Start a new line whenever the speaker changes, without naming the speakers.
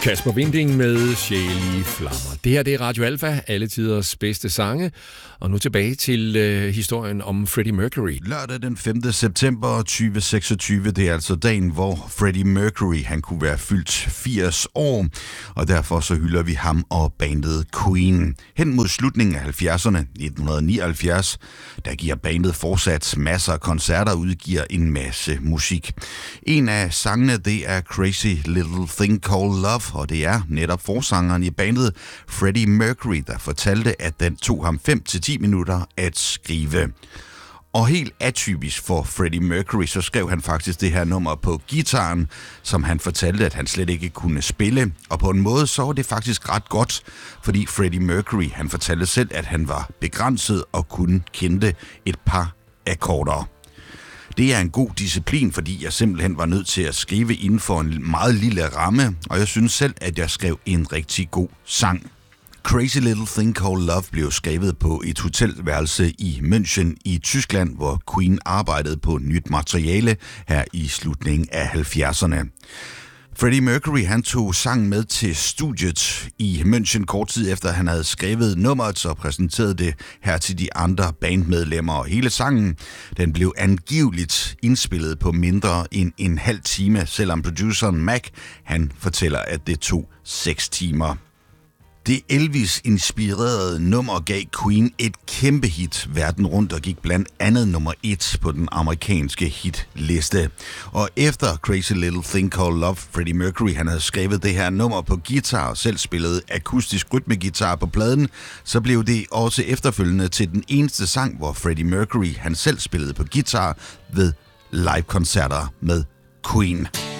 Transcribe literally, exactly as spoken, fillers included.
Kasper Winding med Sjæl i flammer. Det her det er Radio Alfa, alle tiders bedste sange. Og nu tilbage til øh, historien om Freddie Mercury.
Lørdag den femte september tyve seksogtyve, det er altså dagen, hvor Freddie Mercury han kunne være fyldt firs år. Og derfor så hylder vi ham og bandet Queen. Hen mod slutningen af halvfjerdserne, nitten nioghalvfjerds, der giver bandet fortsat masser af koncerter og udgiver en masse musik. En af sangene, det er Crazy Little Thing Called Love, og det er netop forsangeren i bandet Freddie Mercury, der fortalte, at den tog ham fem til ti minutter at skrive. Og helt atypisk for Freddie Mercury, så skrev han faktisk det her nummer på guitaren, som han fortalte, at han slet ikke kunne spille. Og på en måde så var det faktisk ret godt, fordi Freddie Mercury, han fortalte selv, at han var begrænset og kun kendte et par akkorder. Det er en god disciplin, fordi jeg simpelthen var nødt til at skrive inden for en meget lille ramme, og jeg synes selv, at jeg skrev en rigtig god sang. Crazy Little Thing Called Love blev skrevet på et hotelværelse i München i Tyskland, hvor Queen arbejdede på nyt materiale her i slutningen af halvfjerdserne. Freddie Mercury han tog sangen med til studiet i München kort tid efter han havde skrevet nummeret og præsenteret det her til de andre bandmedlemmer. Og hele sangen den blev angiveligt indspillet på mindre end en halv time, selvom produceren Mac han fortæller, at det tog seks timer. Det Elvis-inspirerede nummer gav Queen et kæmpe hit verden rundt og gik blandt andet nummer et på den amerikanske hitliste. Og efter Crazy Little Thing Called Love, Freddie Mercury han havde skrevet det her nummer på guitar og selv spillede akustisk rytmeguitar på pladen, så blev det også efterfølgende til den eneste sang, hvor Freddie Mercury han selv spillede på guitar ved live-koncerter med Queen.